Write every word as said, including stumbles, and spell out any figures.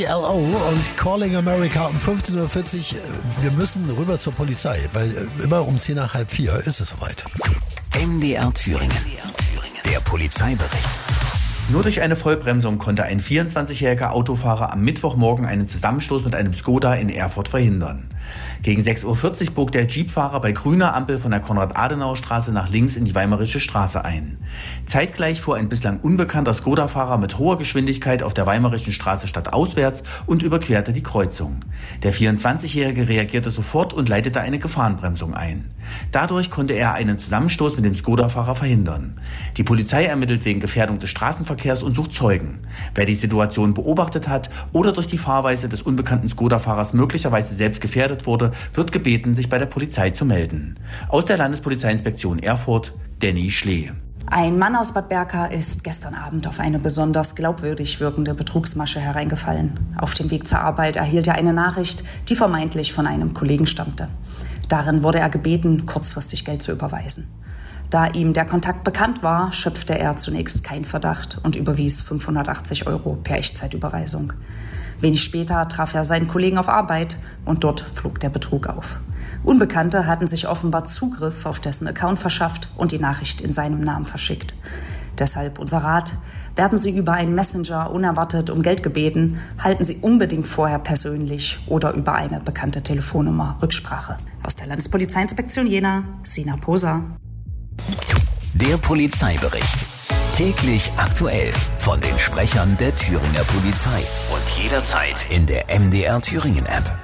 C L O und Calling America um fünfzehn Uhr vierzig. Wir müssen rüber zur Polizei, weil immer um zehn nach halb vier ist es soweit. M D R Thüringen. Der Polizeibericht. Nur durch eine Vollbremsung konnte ein vierundzwanzigjähriger Autofahrer am Mittwochmorgen einen Zusammenstoß mit einem Skoda in Erfurt verhindern. Gegen sechs Uhr vierzig bog der Jeepfahrer bei grüner Ampel von der Konrad-Adenauer-Straße nach links in die Weimarische Straße ein. Zeitgleich fuhr ein bislang unbekannter Skoda-Fahrer mit hoher Geschwindigkeit auf der Weimarischen Straße stadtauswärts und überquerte die Kreuzung. Der vierundzwanzigjährige reagierte sofort und leitete eine Gefahrenbremsung ein. Dadurch konnte er einen Zusammenstoß mit dem Skoda-Fahrer verhindern. Die Polizei ermittelt wegen Gefährdung des Straßenverkehrs und sucht Zeugen. Wer die Situation beobachtet hat oder durch die Fahrweise des unbekannten Skoda-Fahrers möglicherweise selbst gefährdet wurde, wird gebeten, sich bei der Polizei zu melden. Aus der Landespolizeiinspektion Erfurt, Danny Schlee. Ein Mann aus Bad Berka ist gestern Abend auf eine besonders glaubwürdig wirkende Betrugsmasche hereingefallen. Auf dem Weg zur Arbeit erhielt er eine Nachricht, die vermeintlich von einem Kollegen stammte. Darin wurde er gebeten, kurzfristig Geld zu überweisen. Da ihm der Kontakt bekannt war, schöpfte er zunächst keinen Verdacht und überwies fünfhundertachtzig Euro per Echtzeitüberweisung. Wenig später traf er seinen Kollegen auf Arbeit und dort flog der Betrug auf. Unbekannte hatten sich offenbar Zugriff auf dessen Account verschafft und die Nachricht in seinem Namen verschickt. Deshalb unser Rat: Werden Sie über einen Messenger unerwartet um Geld gebeten, halten Sie unbedingt vorher persönlich oder über eine bekannte Telefonnummer Rücksprache. Aus der Landespolizeiinspektion Jena, Sina Poser. Der Polizeibericht. Täglich aktuell von den Sprechern der Thüringer Polizei und jederzeit in der M D R Thüringen App.